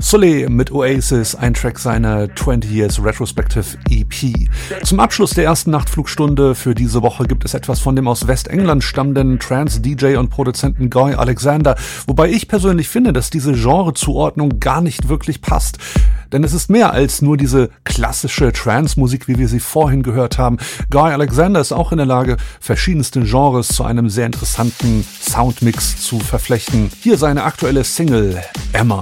Soleil mit Oasis, ein Track seiner 20 Years Retrospective EP. Zum Abschluss der ersten Nachtflugstunde für diese Woche gibt es etwas von dem aus Westengland stammenden Trance-DJ und Produzenten Guy Alexander, wobei ich persönlich finde, dass diese Genrezuordnung gar nicht wirklich passt. Denn es ist mehr als nur diese klassische Trance-Musik, wie wir sie vorhin gehört haben. Guy Alexander ist auch in der Lage, verschiedenste Genres zu einem sehr interessanten Soundmix zu verflechten. Hier seine aktuelle Single Emma.